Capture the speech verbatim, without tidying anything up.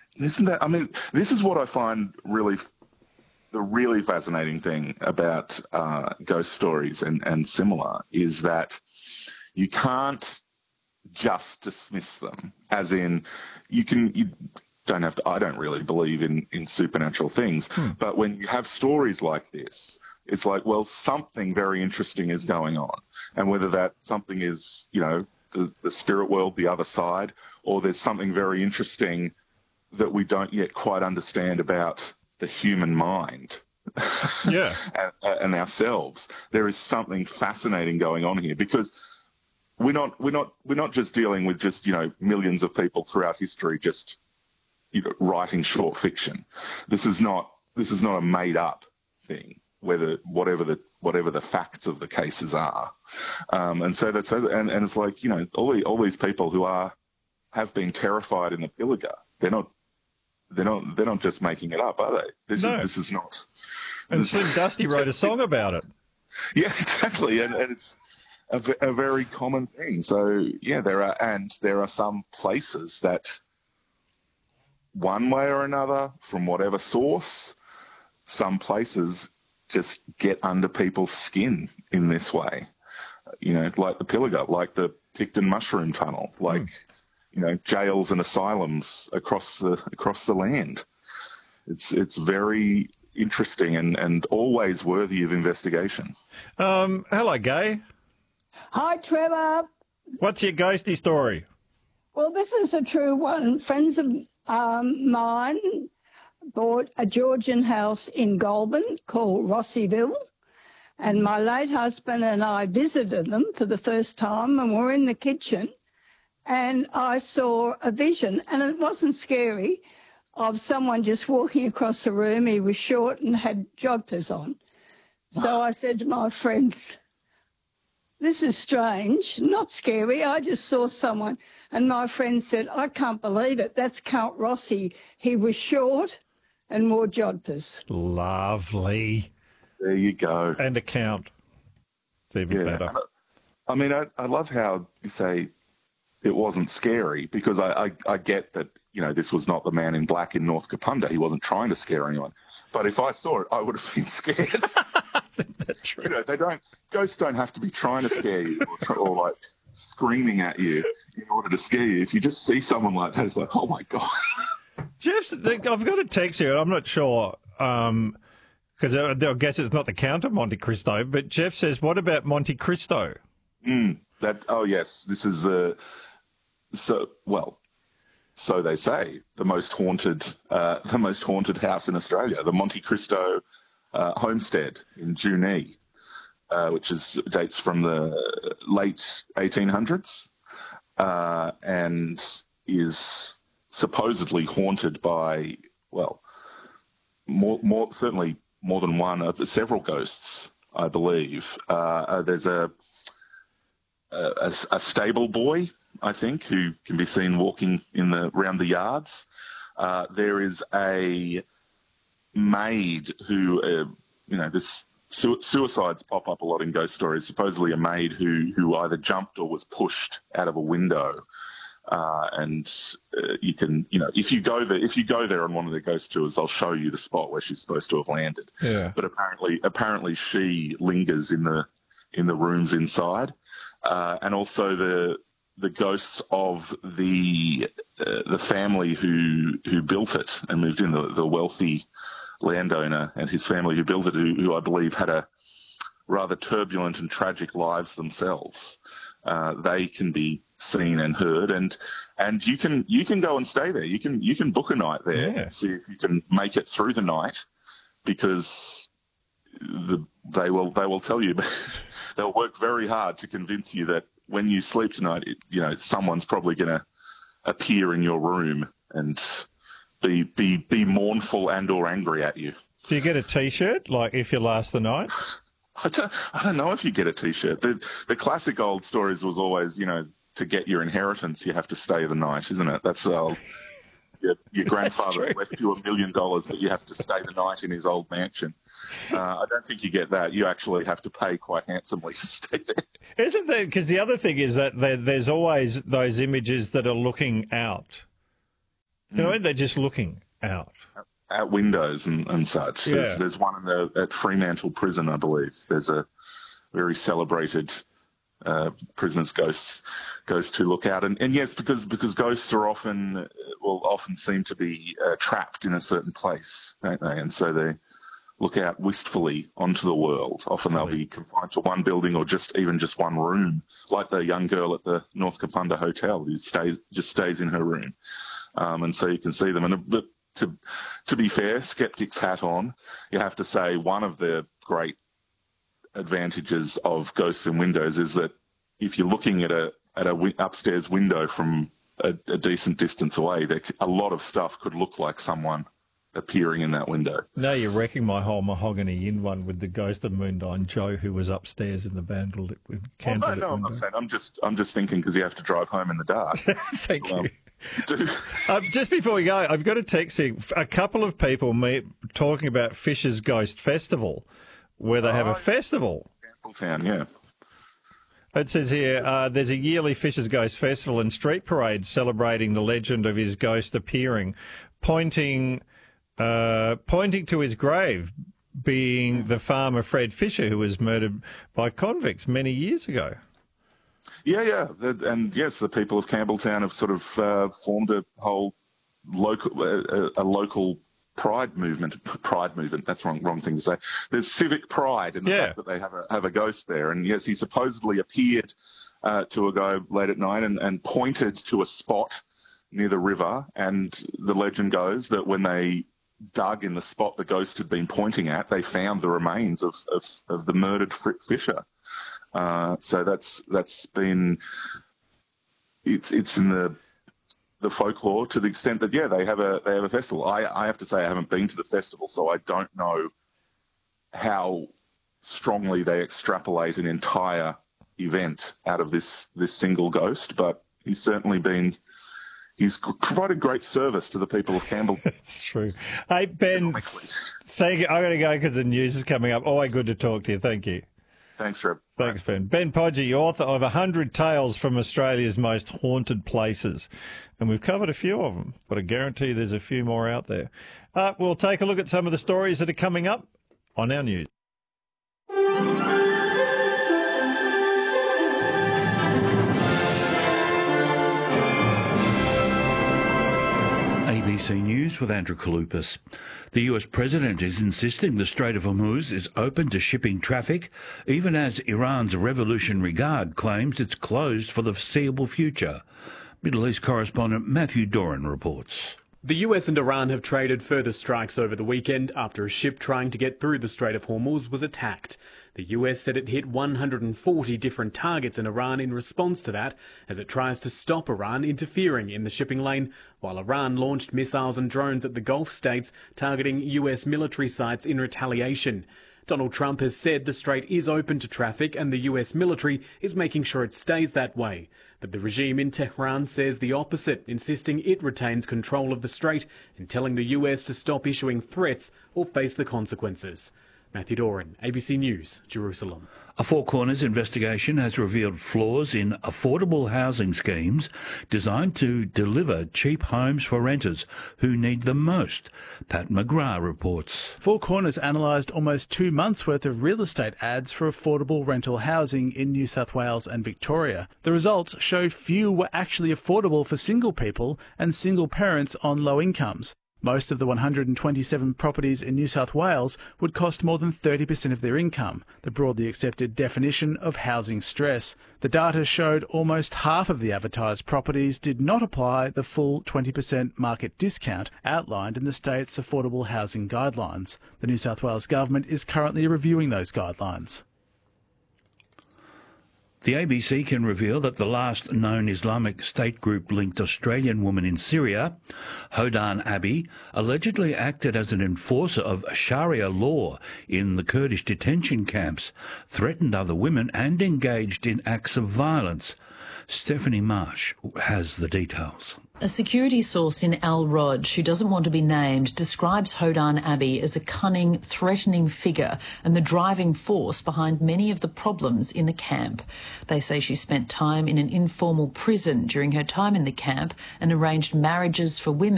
Isn't that? I mean, this is what I find really the really fascinating thing about uh, ghost stories and and similar is that you can't just dismiss them, as in you can you don't have to. I don't really believe in in supernatural things, Hmm. but when you have stories like this, it's like, well, something very interesting is going on, and whether that something is, you know, the the spirit world, the other side, or there's something very interesting that we don't yet quite understand about the human mind. Yeah. and, and ourselves. There is something fascinating going on here, because we're not we're not we're not just dealing with just, you know, millions of people throughout history just, you know, writing short fiction. This is not this is not a made up thing, whether whatever the whatever the facts of the cases are. Um, and so that's and, and it's like, you know, all the, all these people who are have been terrified in the Pilliga. They're not they're not they're not just making it up, are they? This No. is this is not. And this- Slim Dusty wrote a song about it. Yeah, exactly, and, and it's a, v- a very common thing. So yeah, there are and there are some places that, one way or another, from whatever source, some places just get under people's skin in this way. You know, like the Pilliga, like the Picton Mushroom Tunnel, like you know, jails and asylums across the across the land. It's it's very interesting and, and always worthy of investigation. Um, hello, Gay. Hi, Trevor. What's your ghosty story? Well, this is a true one. Friends of um, mine bought a Georgian house in Goulburn called Rossieville, and my late husband and I visited them for the first time, and we're in the kitchen, and I saw a vision, and it wasn't scary, of someone just walking across the room. He was short and had jodhpurs on. So I said to my friends, this is strange, not scary. I just saw someone. And my friend said, I can't believe it. That's Count Rossi. He was short and wore jodhpurs. Lovely. There you go. And a count. It's even Yeah. better. I mean, I, I love how you say it wasn't scary, because I, I, I get that, you know, this was not the man in black in North Kapunda. He wasn't trying to scare anyone. But if I saw it, I would have been scared. That's true. You know, they don't, ghosts don't have to be trying to scare you or, try, or like screaming at you in order to scare you. If you just see someone like that, it's like, oh my God. Jeff's, I've got a text here. I'm not sure, um, because I, I guess it's not the Count of Monte Cristo, but Jeff says, what about Monte Cristo? Mm, that, oh yes, this is the, so, well, so they say, the most haunted, uh, the most haunted house in Australia, the Monte Cristo uh, homestead in Junee, uh, which is dates from the late eighteen hundreds, uh, and is supposedly haunted by, well, more, more certainly more than one, uh, several ghosts, I believe. Uh, uh, there's a, a a stable boy, I think, who can be seen walking in the around the yards. Uh, there is a maid who, uh, you know, this su- suicides pop up a lot in ghost stories. Supposedly, a maid who who either jumped or was pushed out of a window. Uh, and uh, you can, you know, if you go there, if you go there on one of their ghost tours, they'll show you the spot where she's supposed to have landed. Yeah. But apparently, apparently, she lingers in the in the rooms inside, uh, and also the the ghosts of the uh, the family who who built it and moved in, the, the wealthy landowner and his family who built it, who, who I believe had a rather turbulent and tragic lives themselves. Uh, they can be seen and heard, and and you can you can go and stay there. You can you can book a night there, Yeah. and see if you can make it through the night, because the, they will they will tell you, they'll work very hard to convince you that when you sleep tonight, it, you know, someone's probably going to appear in your room and be be be mournful and or angry at you. Do you get a T-shirt, like if you last the night? I don't, I don't know if you get a T-shirt. The the classic old stories was always, you know, to get your inheritance, you have to stay the night, isn't it? That's the old, your, your grandfather left you a million dollars, but you have to stay the night in his old mansion. Uh, I don't think you get that. You actually have to pay quite handsomely to stay there. Isn't there? Because the other thing is that there, there's always those images that are looking out. You know, they're just looking out. At windows and, and such. Yeah. There's, there's one in the at Fremantle Prison, I believe. There's a very celebrated uh, prisoners' ghosts goes to look out, and, and yes, because because ghosts are often will often seem to be uh, trapped in a certain place, don't they? And so they look out wistfully onto the world. Often they'll be confined to one building or just even just one room, like the young girl at the North Kapunda Hotel who stays just stays in her room, um, and so you can see them. And but to to be fair, skeptic's hat on, you have to say one of the great advantages of ghosts in windows is that if you're looking at a at a wi- upstairs window from a, a decent distance away, there, c- a lot of stuff could look like someone appearing in that window. No, you're wrecking my whole Mahogany Inn one with the ghost of Moondyne Joe, who was upstairs in the Bandle. Well, no, no, I'm not saying. I'm just I'm just thinking because you have to drive home in the dark. Thank Um, you. do- Um, just before we go, I've got a text here. A couple of people me talking about Fisher's Ghost Festival, where they have Oh, a festival. Campbelltown, yeah. It says here, uh, there's a yearly Fisher's Ghost Festival and street parade celebrating the legend of his ghost appearing, pointing uh, pointing to his grave, being the farmer Fred Fisher, who was murdered by convicts many years ago. Yeah, yeah, The- and yes, the people of Campbelltown have sort of uh, formed a whole local, a, a local pride movement. Pride movement. That's wrong, wrong thing to say. There's civic pride in the Yeah. fact that they have a have a ghost there. And yes, he supposedly appeared uh, to a guy late at night and, and pointed to a spot near the river. And the legend goes that when they dug in the spot the ghost had been pointing at, they found the remains of of, of the murdered Fr- Fisher. Uh, so that's that's been it's it's in the the folklore to the extent that yeah they have a they have a festival. I, I have to say I haven't been to the festival, so I don't know how strongly they extrapolate an entire event out of this this single ghost. But he's certainly been he's provided great service to the people of Campbell. It's true. Hey, Ben, thank you. I'm going to go because the news is coming up. Always good to talk to you. Thank you. Thanks, Reb. Thanks, Ben. Ben Podgy, author of one hundred Tales from Australia's Most Haunted Places. And we've covered a few of them, but I guarantee there's a few more out there. Uh, we'll take a look at some of the stories that are coming up on our news. A B C News with Andrew Kalupas. The U S president is insisting the Strait of Hormuz is open to shipping traffic, even as Iran's Revolutionary Guard claims it's closed for the foreseeable future. Middle East correspondent Matthew Doran reports. The U S and Iran have traded further strikes over the weekend after a ship trying to get through the Strait of Hormuz was attacked. The U S said it hit one hundred forty different targets in Iran in response to that, as it tries to stop Iran interfering in the shipping lane, while Iran launched missiles and drones at the Gulf states targeting U S military sites in retaliation. Donald Trump has said the strait is open to traffic and the U S military is making sure it stays that way. But the regime in Tehran says the opposite, insisting it retains control of the strait and telling the U S to stop issuing threats or face the consequences. Matthew Doran, A B C News, Jerusalem. A Four Corners investigation has revealed flaws in affordable housing schemes designed to deliver cheap homes for renters who need them most. Pat McGrath reports. Four Corners analysed almost two months' worth of real estate ads for affordable rental housing in New South Wales and Victoria. The results showed few were actually affordable for single people and single parents on low incomes. Most of the one hundred twenty-seven properties in New South Wales would cost more than thirty percent of their income, the broadly accepted definition of housing stress. The data showed almost half of the advertised properties did not apply the full twenty percent market discount outlined in the state's affordable housing guidelines. The New South Wales government is currently reviewing those guidelines. The A B C can reveal that the last known Islamic State group-linked Australian woman in Syria, Hodan Abi, allegedly acted as an enforcer of Sharia law in the Kurdish detention camps, threatened other women and engaged in acts of violence. Stephanie Marsh has the details. A security source in Al Roj, who doesn't want to be named, describes Hodan Abi as a cunning, threatening figure and the driving force behind many of the problems in the camp. They say she spent time in an informal prison during her time in the camp and arranged marriages for women